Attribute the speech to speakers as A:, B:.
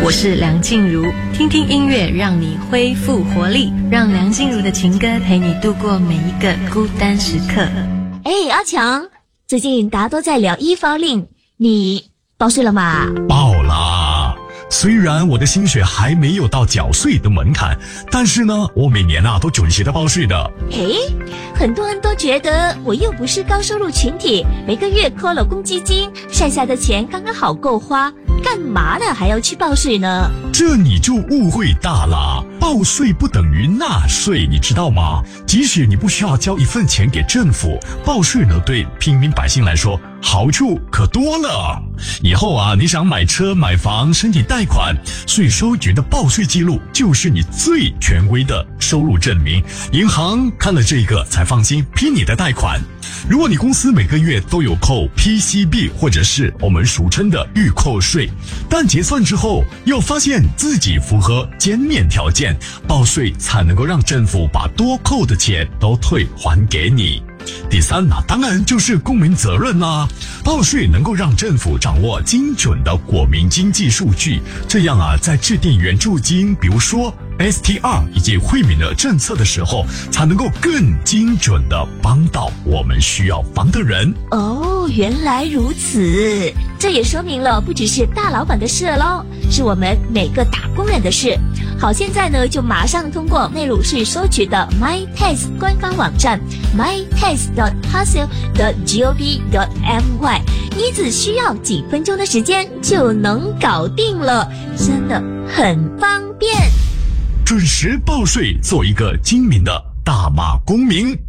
A: 我是梁静茹，听听音乐让你恢复活力，让梁静茹的情歌陪你度过每一个孤单时刻。
B: 阿强，最近大家都在聊一房令，你报税了吗？
C: 报啦，虽然我的薪水还没有到缴税的门槛，但是呢，我每年都准时的报税的。
B: 很多人都觉得我又不是高收入群体，每个月扣了公积金，剩下的钱刚刚好够花，干嘛呢还要去报税呢？
C: 这你就误会大了，报税不等于纳税，你知道吗？即使你不需要交一份钱给政府，报税呢对平民百姓来说好处可多了。以后你想买车买房申请贷款，税收局的报税记录就是你最权威的收入证明，银行看了这个才放心批你的贷款。如果你公司每个月都有扣 PCB 或者是我们俗称的预扣税，但结算之后又发现自己符合减免条件，报税才能够让政府把多扣的钱都退还给你。第三当然就是公民责任啦。报税能够让政府掌握精准的国民经济数据，这样在制定援助金，比如说 STR 以及惠民的政策的时候，才能够更精准的帮到我们需要帮的人。
B: 原来如此，这也说明了不只是大老板的事咯，是我们每个打工人的事。好，现在呢就马上通过内陆税收局的 MyTax 官方网站 mytax.hasil.gov.my， 你只需要几分钟的时间就能搞定了，真的很方便。
C: 准时报税，做一个精明的大马公民。